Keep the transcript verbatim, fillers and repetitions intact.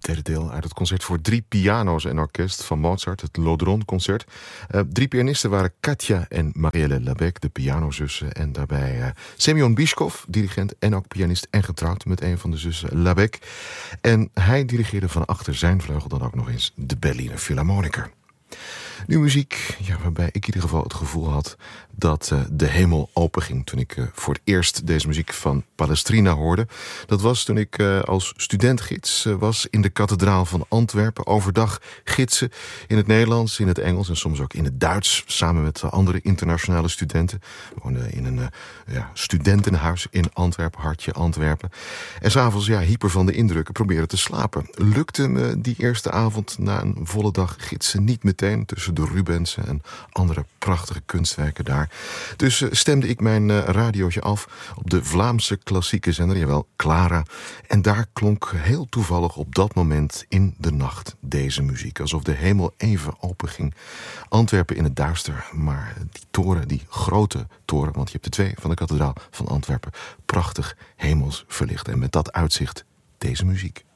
derde deel uit het concert voor drie piano's en orkest van Mozart, het Lodron-concert. Uh, drie pianisten waren Katja en Marielle Labec, de pianozussen. En daarbij uh, Semyon Bischkov, dirigent en ook pianist en getrouwd met een van de zussen Labec. En hij dirigeerde van achter zijn vleugel dan ook nog eens de Berliner Philharmoniker. Nu muziek, ja, waarbij ik in ieder geval het gevoel had dat uh, de hemel openging toen ik uh, voor het eerst deze muziek van Palestrina hoorde. Dat was toen ik uh, als studentgids uh, was in de kathedraal van Antwerpen. Overdag gidsen in het Nederlands, in het Engels en soms ook in het Duits. Samen met uh, andere internationale studenten. We woonden in een uh, ja, studentenhuis in Antwerpen, hartje Antwerpen. En s'avonds, ja, hyper van de indrukken, proberen te slapen. Lukte me die eerste avond na een volle dag gidsen niet meteen tussen de Rubensen en andere prachtige kunstwerken daar. Dus uh, stemde ik mijn uh, radiootje af op de Vlaamse klassieke zender, jawel, Clara. En daar klonk heel toevallig op dat moment in de nacht deze muziek. Alsof de hemel even open ging. Antwerpen in het duister, maar die toren, die grote toren, want je hebt er twee van de kathedraal van Antwerpen, prachtig hemels verlicht. En met dat uitzicht deze muziek.